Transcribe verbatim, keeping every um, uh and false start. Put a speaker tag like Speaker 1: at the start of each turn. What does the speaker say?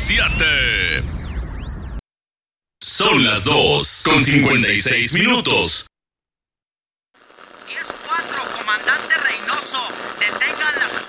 Speaker 1: siete. Son las dos con cincuenta y seis minutos.
Speaker 2: diez cuatro, comandante Reynoso, detengan las